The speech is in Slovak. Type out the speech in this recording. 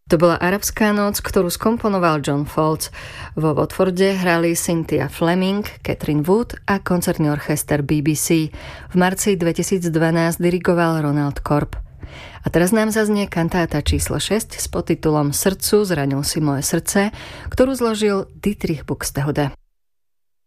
To bola Arabská noc, ktorú skomponoval John Foltz. Vo Watforde hrali Cynthia Fleming, Catherine Wood a koncertný orchester BBC. V marci 2012 dirigoval Ronald Korb. A teraz nám zaznie kantáta číslo 6 s podtitulom Srdcu zranil si moje srdce, ktorú zložil Dietrich Buxtehude.